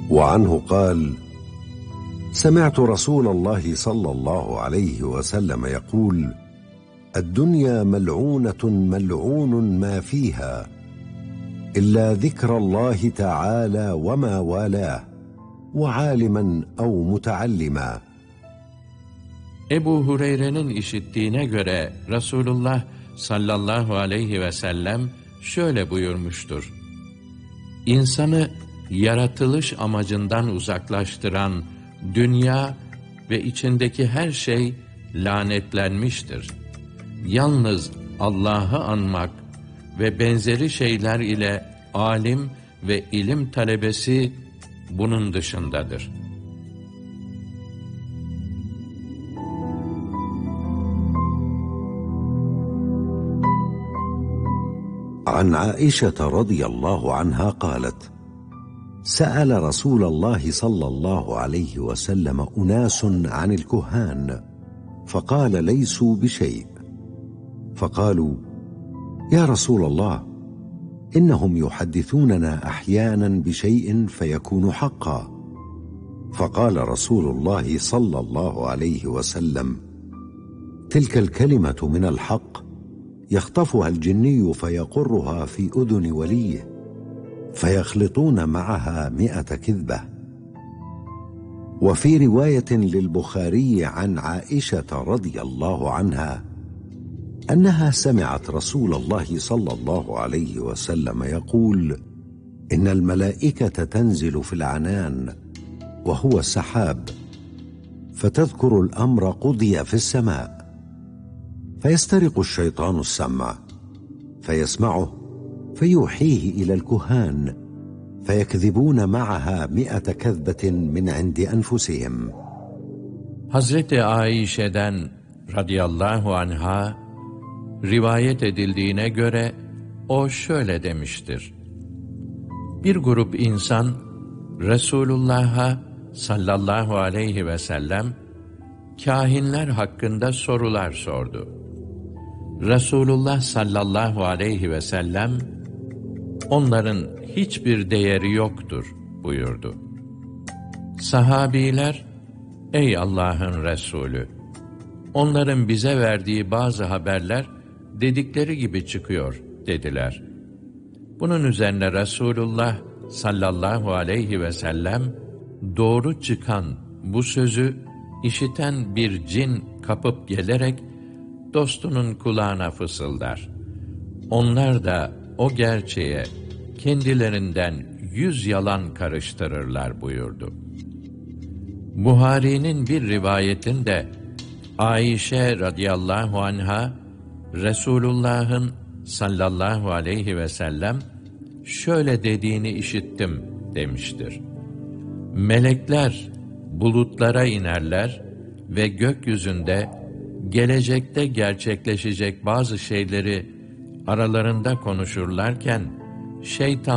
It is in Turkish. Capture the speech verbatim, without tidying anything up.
وعنه قال: سمعت رسول الله صلى الله عليه وسلم يقول: الدنيا ملعونة ملعون ما فيها إلا ذكر الله تعالى وما والاه وعالما أو متعلما. Ebu Hureyre'nin işittiğine göre Resulullah sallallahu aleyhi ve sellem şöyle buyurmuştur: İnsanı yaratılış amacından uzaklaştıran dünya ve içindeki her şey lanetlenmiştir. Yalnız Allah'ı anmak ve benzeri şeyler ile alim ve ilim talebesi bunun dışındadır. عن عائشة رضي الله عنها قالت: سأل رسول الله صلى الله عليه وسلم أناس عن الكهان فقال: ليسوا بشيء. فقالوا: يا رسول الله، إنهم يحدثوننا أحيانا بشيء فيكون حقا. فقال رسول الله صلى الله عليه وسلم: تلك الكلمة من الحق يخطفها الجني فيقرها في أذن وليه فيخلطون معها مئة كذبة. وفي رواية للبخاري عن عائشة رضي الله عنها أنها سمعت رسول الله صلى الله عليه وسلم يقول: إن الملائكة تنزل في العنان وهو السحاب فتذكر الأمر قضي في السماء، فيسترق الشيطان السمع فيسمعه فيوحيه إلى الكهان فيكذبون معها مئة كذبة من عند أنفسهم. Hazreti Aişe'den radıyallahu anha rivayet edildiğine göre o şöyle demiştir: Bir grup insan Resulullah'a sallallahu aleyhi ve sellem kâhinler hakkında sorular sordu. Resulullah sallallahu aleyhi ve sellem onların hiçbir değeri yoktur buyurdu. Sahabiler, ey Allah'ın Resulü, onların bize verdiği bazı haberler dedikleri gibi çıkıyor dediler. Bunun üzerine Resulullah sallallahu aleyhi ve sellem doğru çıkan bu sözü işiten bir cin kapıp gelerek dostunun kulağına fısıldar. Onlar da o gerçeğe kendilerinden yüz yalan karıştırırlar buyurdu. Buhari'nin bir rivayetinde Ayşe radıyallahu anha Resulullah'ın sallallahu aleyhi ve sellem şöyle dediğini işittim demiştir: Melekler bulutlara inerler ve gökyüzünde gelecekte gerçekleşecek bazı şeyleri aralarında konuşurlarken şeytan